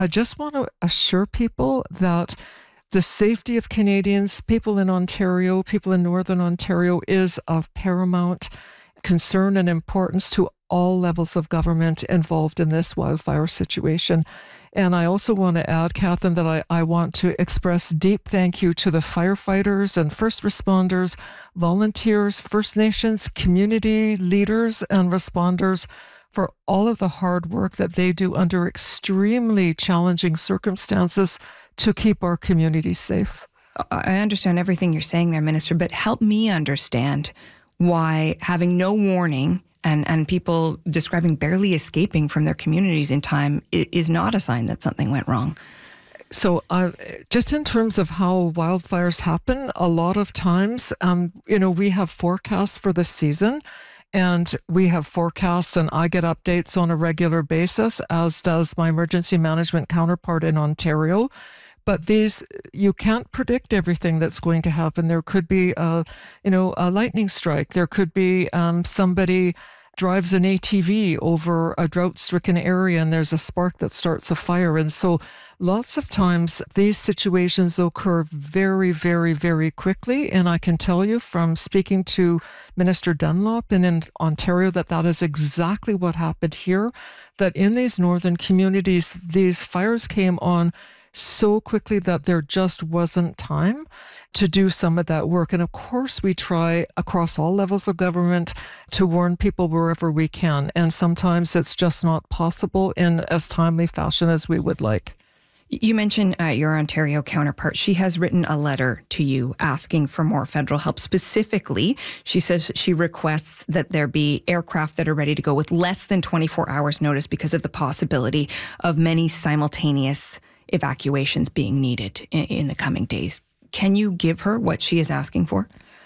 I just want to assure people that the safety of Canadians, people in Ontario, people in Northern Ontario, is of paramount concern and importance to all levels of government involved in this wildfire situation. And I also want to add, Catherine, that I want to express deep thank you to the firefighters and first responders, volunteers, First Nations, community leaders and responders for all of the hard work that they do under extremely challenging circumstances to keep our communities safe. I understand everything you're saying there, Minister, but help me understand why having no warning and people describing barely escaping from their communities in time is not a sign that something went wrong. So just in terms of how wildfires happen, a lot of times, we have forecasts for the season, and we have forecasts, and I get updates on a regular basis, as does my emergency management counterpart in Ontario. But you can't predict everything that's going to happen. There could be a lightning strike. There could be somebody drives an ATV over a drought-stricken area and there's a spark that starts a fire. And so lots of times these situations occur very, very, very quickly. And I can tell you from speaking to Minister Dunlop in Ontario that is exactly what happened here, that in these northern communities, these fires came on so quickly that there just wasn't time to do some of that work. And of course, we try across all levels of government to warn people wherever we can. And sometimes it's just not possible in as timely fashion as we would like. You mentioned your Ontario counterpart. She has written a letter to you asking for more federal help. Specifically, she says she requests that there be aircraft that are ready to go with less than 24 hours notice because of the possibility of many simultaneous evacuations being needed in the coming days. Can you give her what she is asking for?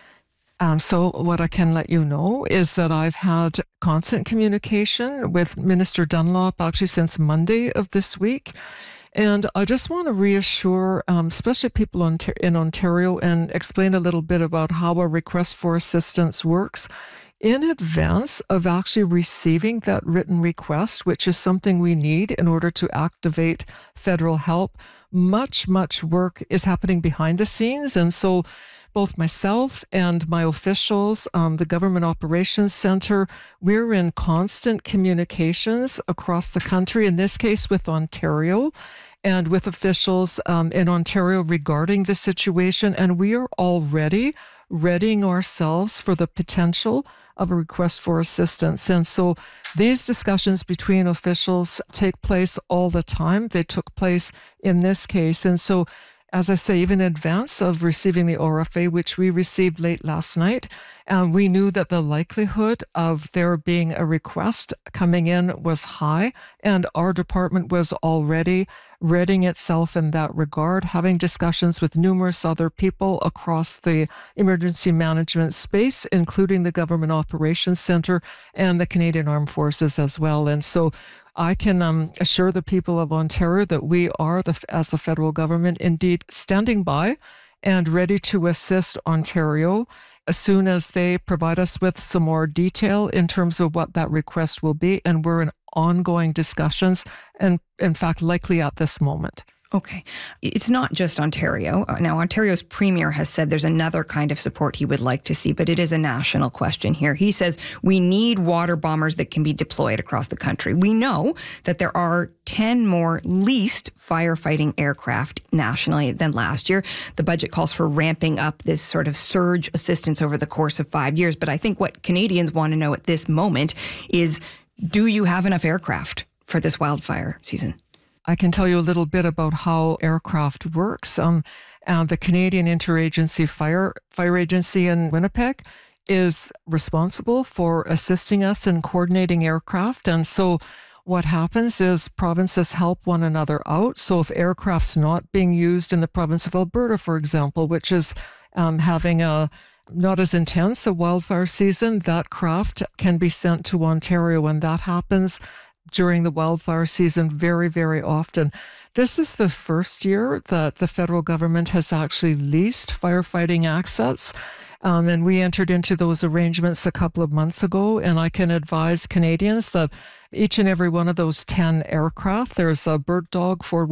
So what I can let you know is that I've had constant communication with Minister Dunlop actually since Monday of this week. And I just want to reassure, especially people in Ontario, and explain a little bit about how a request for assistance works. In advance of actually receiving that written request, which is something we need in order to activate federal help, much work is happening behind the scenes. And so both myself and my officials, the Government Operations Center, we're in constant communications across the country, in this case with Ontario, and with officials in Ontario regarding the situation. And we are already readying ourselves for the potential of a request for assistance. And so these discussions between officials take place all the time. They took place in this case. And so, as I say, even in advance of receiving the RFA, which we received late last night, we knew that the likelihood of there being a request coming in was high, and our department was already readying itself in that regard, having discussions with numerous other people across the emergency management space, including the Government Operations Center and the Canadian Armed Forces as well. And so I can assure the people of Ontario that we are, as the federal government, indeed standing by and ready to assist Ontario as soon as they provide us with some more detail in terms of what that request will be. And we're in ongoing discussions, and in fact, likely at this moment. Okay. It's not just Ontario. Now, Ontario's premier has said there's another kind of support he would like to see, but it is a national question here. He says we need water bombers that can be deployed across the country. We know that there are 10 more leased firefighting aircraft nationally than last year. The budget calls for ramping up this sort of surge assistance over the course of 5 years. But I think what Canadians want to know at this moment is, do you have enough aircraft for this wildfire season? I can tell you a little bit about how aircraft works. The Canadian Interagency Fire Agency in Winnipeg is responsible for assisting us in coordinating aircraft. And so what happens is provinces help one another out. So if aircraft's not being used in the province of Alberta, for example, which is having a not as intense a wildfire season, that craft can be sent to Ontario, and that happens during the wildfire season very, very often. This is the first year that the federal government has actually leased firefighting assets. And we entered into those arrangements a couple of months ago. And I can advise Canadians that each and every one of those 10 aircraft, there's a Bird Dog for